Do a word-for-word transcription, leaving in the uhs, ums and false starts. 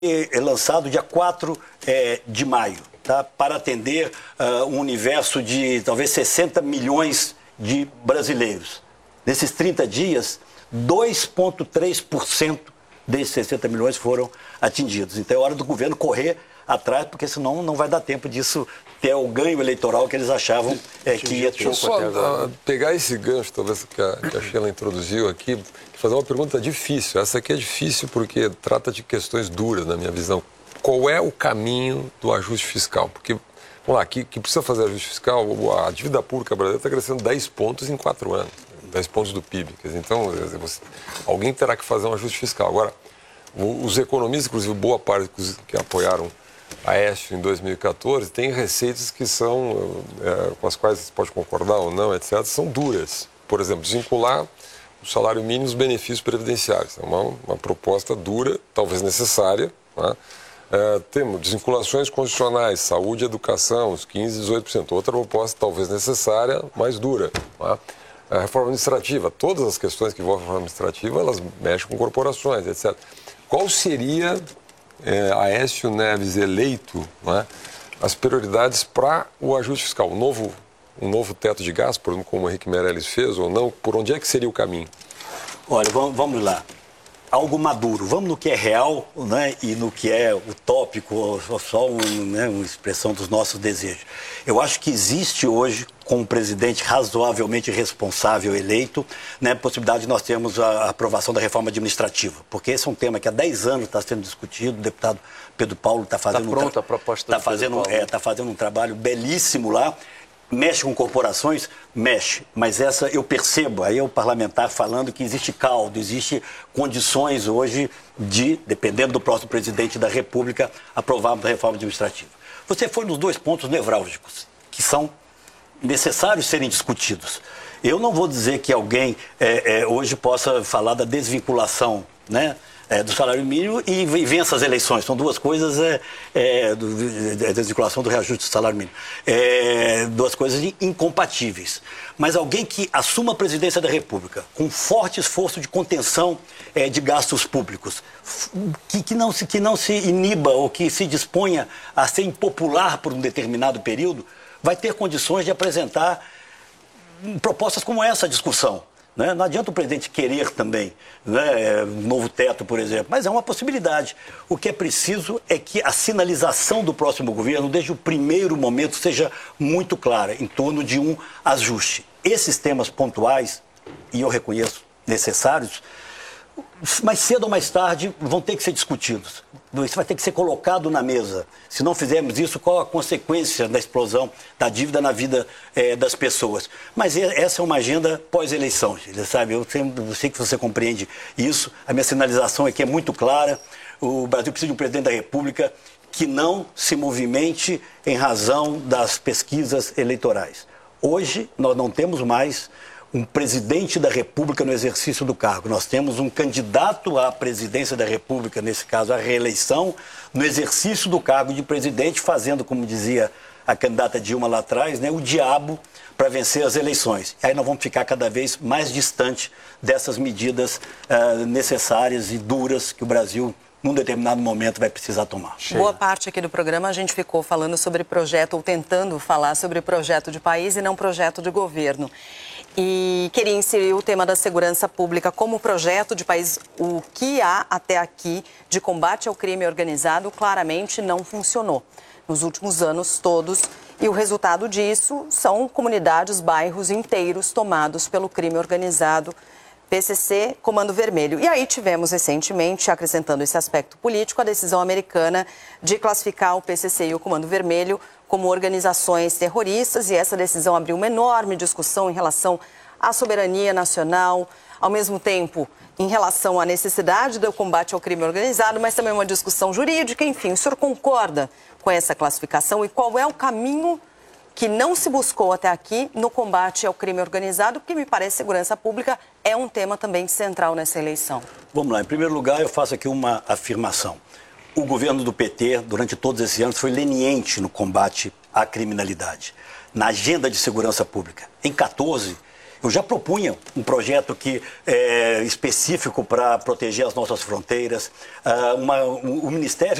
é lançado dia quatro é, de maio, tá? Para atender uh, um universo de talvez sessenta milhões de brasileiros. Nesses trinta dias, dois vírgula três por cento desses sessenta milhões foram atingidos. Então é hora do governo correr atrás, porque senão não vai dar tempo disso ter o ganho eleitoral que eles achavam é, que ia ter. Deixa eu só uh, pegar esse gancho, talvez, que a, que a Sheila introduziu aqui, e fazer uma pergunta difícil. Essa aqui é difícil porque trata de questões duras, na minha visão. Qual é o caminho do ajuste fiscal? Porque, vamos lá, que, que precisa fazer ajuste fiscal, a dívida pública brasileira está crescendo dez pontos em quatro anos. dez pontos do P I B. Quer dizer, então, você, alguém terá que fazer um ajuste fiscal. Agora, os economistas, inclusive boa parte que apoiaram a Aécio em dois mil e quatorze, tem receitas que são, é, com as quais você pode concordar ou não, etcétera, são duras. Por exemplo, desvincular o salário mínimo dos benefícios previdenciários. É uma, uma proposta dura, talvez necessária. Né? É, temos desvinculações constitucionais, saúde e educação, os quinze, dezoito por cento. Outra proposta talvez necessária, mais dura. Né? A reforma administrativa, todas as questões que envolvem a reforma administrativa, elas mexem com corporações, etcétera. Qual seria, é, Aécio Neves eleito, né, as prioridades para o ajuste fiscal? Um novo, um novo teto de gastos, por exemplo, como o Henrique Meirelles fez ou não? Por onde é que seria o caminho? Olha, vamos, vamos lá. Algo maduro. Vamos no que é real, né, e no que é utópico, ou só um, né, uma expressão dos nossos desejos. Eu acho que existe hoje, com um presidente razoavelmente responsável eleito, né, possibilidade de nós termos a aprovação da reforma administrativa. Porque esse é um tema que há dez anos está sendo discutido. O deputado Pedro Paulo está fazendo, tá pronta um a proposta tá do fazendo, Pedro Paulo. é, tá fazendo um trabalho belíssimo lá. Mexe com corporações? Mexe. Mas essa eu percebo, aí é o parlamentar falando que existe caldo, existe condições hoje de, dependendo do próximo presidente da República, aprovarmos a reforma administrativa. Você foi nos dois pontos nevrálgicos, que são necessários serem discutidos. Eu não vou dizer que alguém é, é, hoje possa falar da desvinculação, né, é, do salário mínimo e vença as eleições. São duas coisas, é, é, do, a desvinculação do reajuste do salário mínimo. É, duas coisas incompatíveis. Mas alguém que assuma a presidência da República com forte esforço de contenção é, de gastos públicos, que, que, não se, que não se iniba ou que se disponha a ser impopular por um determinado período, vai ter condições de apresentar propostas como essa discussão. Né? Não adianta o presidente querer também, né, um novo teto, por exemplo, mas é uma possibilidade. O que é preciso é que a sinalização do próximo governo, desde o primeiro momento, seja muito clara em torno de um ajuste. Esses temas pontuais, e eu reconheço necessários, mais cedo ou mais tarde vão ter que ser discutidos. Isso vai ter que ser colocado na mesa. Se não fizermos isso, qual a consequência da explosão da dívida na vida é, das pessoas? Mas essa é uma agenda pós-eleição, sabe? Eu, sempre, eu sei que você compreende isso. A minha sinalização aqui é muito clara. O Brasil precisa de um presidente da República que não se movimente em razão das pesquisas eleitorais. Hoje, nós não temos mais um presidente da República no exercício do cargo. Nós temos um candidato à presidência da República, nesse caso, à reeleição, no exercício do cargo de presidente, fazendo, como dizia a candidata Dilma lá atrás, né, o diabo para vencer as eleições. E aí nós vamos ficar cada vez mais distante dessas medidas uh, necessárias e duras que o Brasil, num determinado momento, vai precisar tomar. Boa parte aqui do programa a gente ficou falando sobre projeto, ou tentando falar sobre projeto de país e não projeto de governo. E queria inserir o tema da segurança pública como projeto de país. O que há até aqui de combate ao crime organizado claramente não funcionou nos últimos anos todos. E o resultado disso são comunidades, bairros inteiros tomados pelo crime organizado, P C C, Comando Vermelho. E aí tivemos recentemente, acrescentando esse aspecto político, a decisão americana de classificar o P C C e o Comando Vermelho como organizações terroristas, e essa decisão abriu uma enorme discussão em relação à soberania nacional, ao mesmo tempo em relação à necessidade do combate ao crime organizado, mas também uma discussão jurídica. Enfim, o senhor concorda com essa classificação e qual é o caminho que não se buscou até aqui no combate ao crime organizado, porque me parece que segurança pública é um tema também central nessa eleição? Vamos lá, em primeiro lugar eu faço aqui uma afirmação. O governo do P T, durante todos esses anos, foi leniente no combate à criminalidade, na agenda de segurança pública. Em quatorze, Eu já propunha um projeto que é específico para proteger as nossas fronteiras. Uh, uma, o Ministério